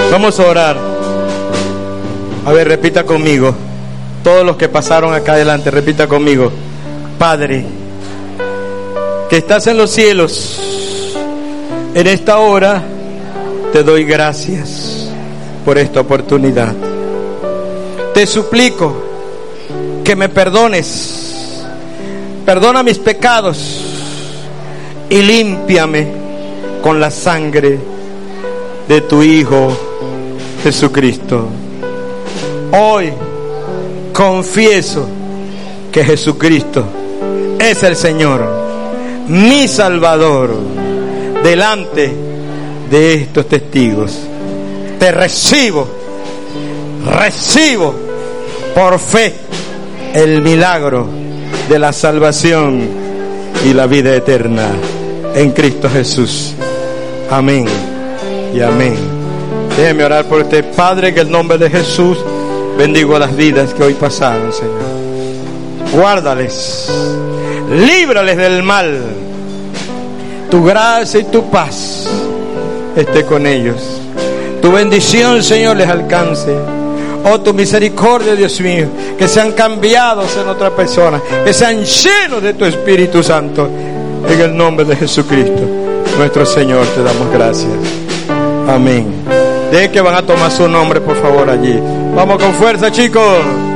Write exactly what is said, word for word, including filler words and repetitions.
Vamos a orar. A ver, repita conmigo. Todos los que pasaron acá adelante, repita conmigo. Padre, que estás en los cielos, en esta hora te doy gracias por esta oportunidad. Te suplico que me perdones. Perdona mis pecados y límpiame con la sangre de tu Hijo Jesucristo. Hoy confieso que Jesucristo es el Señor, mi Salvador, delante de estos testigos. Te recibo, recibo por fe el milagro de la salvación y la vida eterna en Cristo Jesús. Amén y amén. Déjeme orar por usted. Padre, que en el nombre de Jesús bendigo las vidas que hoy pasaron, Señor. Guárdales, líbrales del mal. Tu gracia y tu paz esté con ellos. Tu bendición, Señor, les alcance. Oh, tu misericordia, Dios mío, que sean cambiados en otra persona, que sean llenos de tu Espíritu Santo. En el nombre de Jesucristo, nuestro Señor, te damos gracias. Amén. Dejen que van a tomar su nombre, por favor, allí. Vamos con fuerza, chicos.